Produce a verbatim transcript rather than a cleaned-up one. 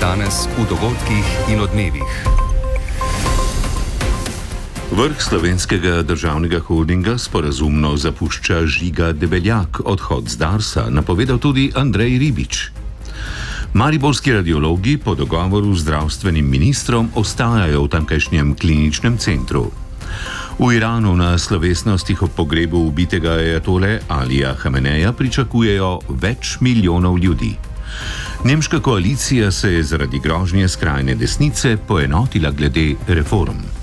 Danes v dogodkih in odmevih. Vrh Slovenskega državnega holdinga sporazumno zapušča Žiga Debeljak, odhod z Darsa napovedal tudi Andrej Ribič. Mariborski radiologi po dogovoru z zdravstvenim ministrom ostajajo v tamkajšnjem kliničnem centru. V Iranu na slovesnostih ob pogrebu ubitega ajatole Alija Hameneja pričakujejo več milijonov ljudi. Nemška koalicija se je zaradi grožnje skrajne desnice poenotila glede reform.